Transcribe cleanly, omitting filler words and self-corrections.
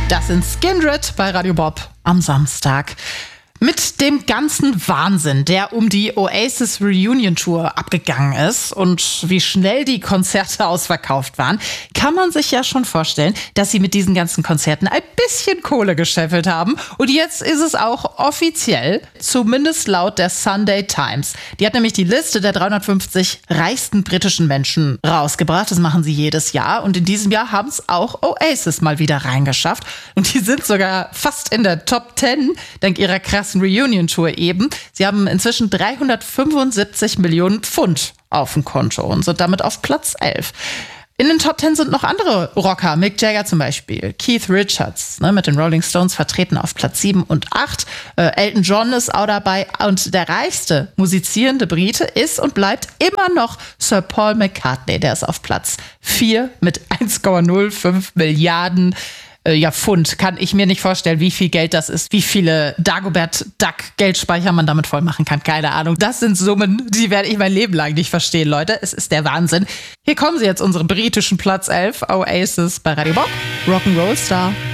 Das sind Skindred bei Radio Bob am Samstag. Mit dem ganzen Wahnsinn, der um die Oasis Reunion Tour abgegangen ist und wie schnell die Konzerte ausverkauft waren, kann man sich ja schon vorstellen, dass sie mit diesen ganzen Konzerten ein bisschen Kohle gescheffelt haben. Und jetzt ist es auch offiziell, zumindest laut der Sunday Times. Die hat nämlich die Liste der 350 reichsten britischen Menschen rausgebracht. Das machen sie jedes Jahr. Und in diesem Jahr haben es auch Oasis mal wieder reingeschafft. Und die sind sogar fast in der Top 10 dank ihrer krassen Reunion-Tour eben. Sie haben inzwischen 375 Millionen Pfund auf dem Konto und sind damit auf Platz 11. In den Top 10 sind noch andere Rocker, Mick Jagger zum Beispiel, Keith Richards, mit den Rolling Stones vertreten auf Platz 7 und 8. Elton John ist auch dabei und der reichste musizierende Brite ist und bleibt immer noch Sir Paul McCartney. Der ist auf Platz 4 mit 1,05 Milliarden Pfund. Kann ich mir nicht vorstellen, wie viel Geld das ist, wie viele Dagobert Duck Geldspeicher man damit voll machen kann. Keine Ahnung. Das sind Summen, die werde ich mein Leben lang nicht verstehen, Leute. Es ist der Wahnsinn. Hier kommen sie jetzt, unsere britischen Platz 11, Oasis bei Radio Bob, Rock'n'Roll Star.